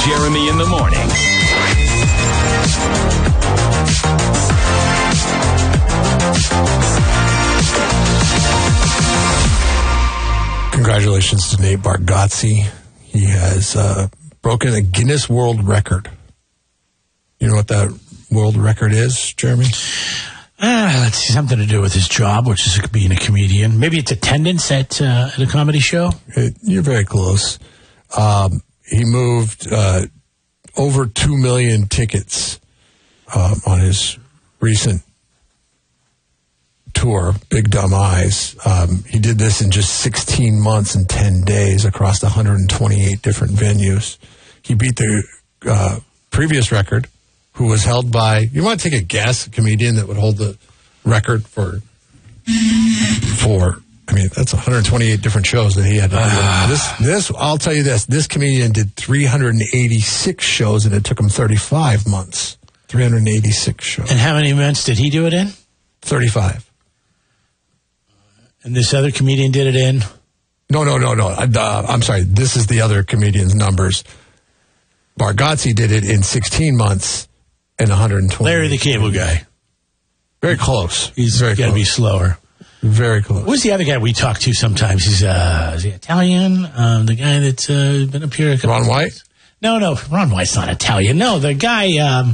Jeremy in the morning. Congratulations to Nate Bargatze. He has broken a Guinness World Record. You know what that world record is, Jeremy? Let's see, something to do with his job, which is being a comedian. Maybe it's attendance at a comedy show? You're very close. He moved over 2 million tickets on his recent tour, Big Dumb Eyes. He did this in just 16 months and 10 days across 128 different venues. He beat the previous record, who was held by, you want to take a guess, a comedian that would hold the record for I mean, that's 128 different shows that he had done. This, I'll tell you this comedian did 386 shows, and it took him 35 months. 386 shows. And how many months did he do it in? 35. And this other comedian did it in? No. I'm sorry. This is the other comedian's numbers. Bargatze did it in 16 months and 120. Larry the Cable Guy. Very close. He's got to be slower. Very close. Who's the other guy we talk to sometimes? Is he Italian? The guy that's been up here. Ron White? No. Ron White's not Italian. No, the guy,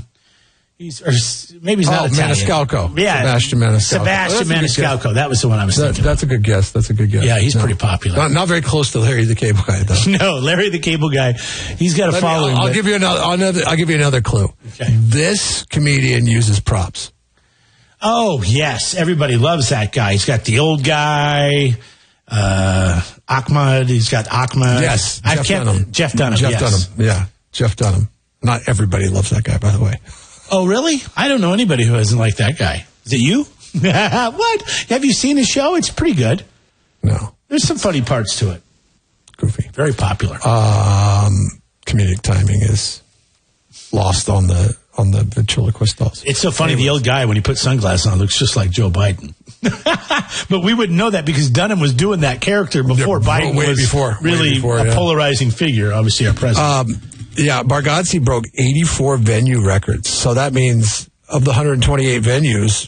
maybe he's not Italian. Maniscalco. Yeah. Sebastian Maniscalco. Sebastian Maniscalco. That was the one I was thinking. That's a good guess. Yeah, he's pretty popular. Not very close to Larry the Cable Guy, though. No, Larry the Cable Guy. He's got a following. I'll give you another clue. Okay. This comedian uses props. Oh, yes. Everybody loves that guy. He's got the old guy, Ahmad. He's got Ahmad. Yes. Jeff Dunham. Yeah. Jeff Dunham. Not everybody loves that guy, by the way. Oh, really? I don't know anybody who doesn't like that guy. Is it you? What? Have you seen his show? It's pretty good. No. There's some funny parts to it. Goofy. Very popular. Comedic timing is lost on the ventriloquist dolls. It's so funny. Anyways. The old guy, when he put sunglasses on, looks just like Joe Biden. But we wouldn't know that because Dunham was doing that character before Biden was really a polarizing figure, obviously our president. Bargatze broke 84 venue records. So that means of the 128 venues,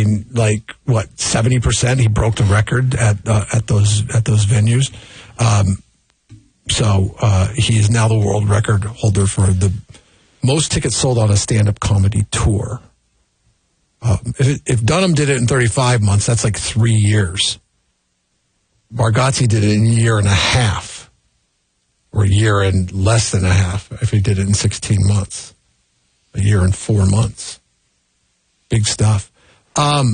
70% he broke the record at those venues. So he is now the world record holder for the most tickets sold on a stand-up comedy tour. If Dunham did it in 35 months, that's like 3 years. Bargatze did it in a year and a half, or a year and less than a half if he did it in 16 months. A year and 4 months. Big stuff. I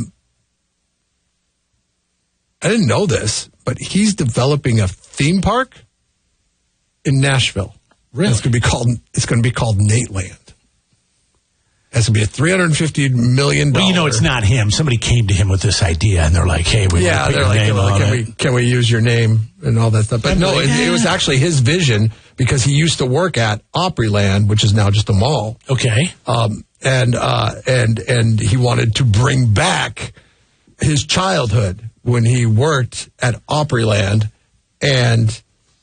didn't know this, but he's developing a theme park in Nashville. Really? It's going to be called Nateland. It's going to be a $350 million. Well, it's not him. Somebody came to him with this idea, and they're like, "Hey, we want to put your name on it. Can we use your name and all that stuff?" But it was actually his vision because he used to work at Opryland, which is now just a mall. Okay. And he wanted to bring back his childhood when he worked at Opryland, and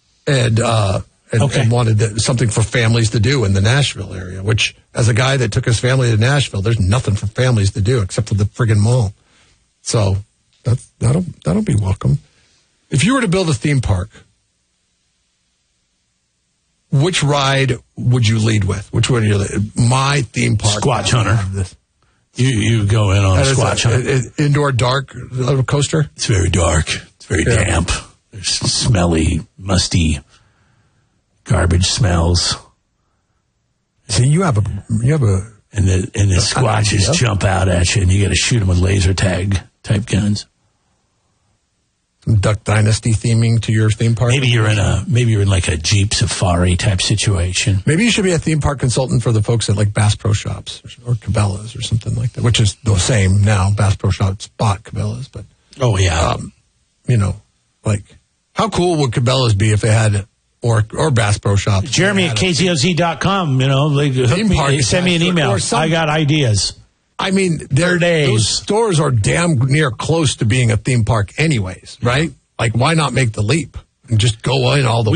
wanted something for families to do in the Nashville area, which, as a guy that took his family to Nashville, there's nothing for families to do except for the friggin' mall. So that'll be welcome. If you were to build a theme park, which ride would you lead with? Which one? My theme park. Squatch Hunter. You go in on a Squatch Hunter. Indoor dark coaster? It's very dark. It's very damp. There's smelly, musty garbage smells. See, you have a and the squatches jump out at you, and you got to shoot them with laser tag type guns. Some Duck Dynasty theming to your theme park. Maybe you're in like a Jeep Safari type situation. Maybe you should be a theme park consultant for the folks at like Bass Pro Shops or Cabela's or something like that, which is the same now. Bass Pro Shops bought Cabela's, but how cool would Cabela's be if they had or Bass Pro Shops? Jeremy at KZOZ.com, send me an email. I got ideas. I mean, those stores are damn near close to being a theme park anyways, right? Like, why not make the leap and just go in all the way?